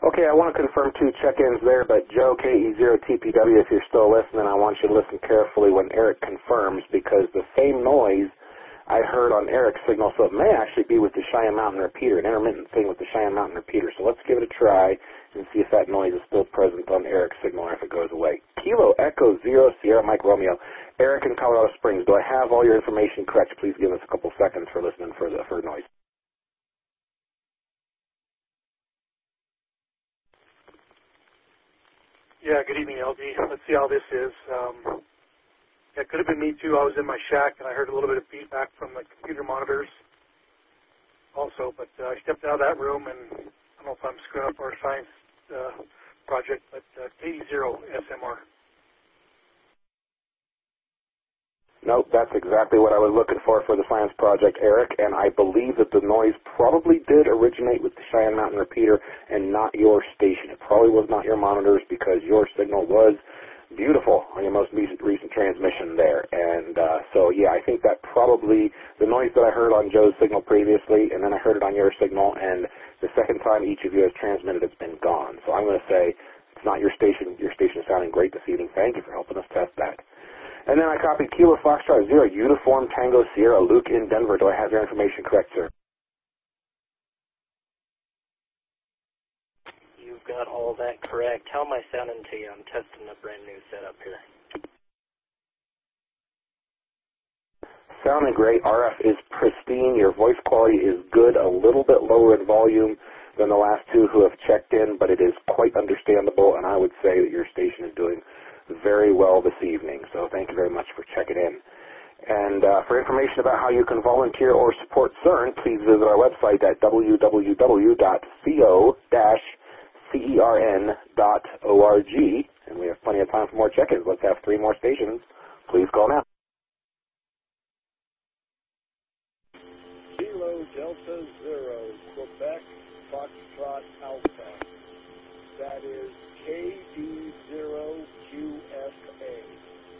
Okay, I want to confirm 2 check-ins there, but Joe, KE0TPW, if you're still listening, I want you to listen carefully when Eric confirms, because the same noise I heard on Eric's signal, so it may actually be with the Cheyenne Mountain repeater, an intermittent thing with the Cheyenne Mountain repeater. So let's give it a try and see if that noise is still present on Eric's signal or if it goes away. Kilo Echo 0 Sierra Mike Romeo. Eric in Colorado Springs, do I have all your information correct? Please give us a couple seconds for listening for noise. Yeah, good evening, LD. Let's see how this is. Yeah, it could have been me too. I was in my shack and I heard a little bit of feedback from the computer monitors also, but I stepped out of that room and I don't know if I'm screwing up our science project, but KE0 SMR. Nope, that's exactly what I was looking for the science project, Eric, and I believe that the noise probably did originate with the Cheyenne Mountain repeater and not your station. It probably was not your monitors because your signal was beautiful on your most recent transmission there. And so, yeah, I think that probably the noise that I heard on Joe's signal previously, and then I heard it on your signal, and the second time each of you has transmitted, it's been gone. So I'm going to say it's not your station. Your station is sounding great this evening. Thank you for helping us test that. And then I copied Kilo Foxtrot 0, Uniform Tango Sierra, Luke in Denver. Do I have your information correct, sir? You've got all that correct. How am I sounding to you? I'm testing a brand new setup here. Sounding great. RF is pristine. Your voice quality is good. A little bit lower in volume than the last 2 who have checked in, but it is quite understandable, and I would say that your station is doing very well this evening. So thank you very much for checking in. And for information about how you can volunteer or support CERN, please visit our website at www.co-cern.org. And we have plenty of time for more check-ins. Let's have 3 more stations. Please call now. Kilo Delta 0, Quebec Foxtrot Alpha. That is KD0QFA.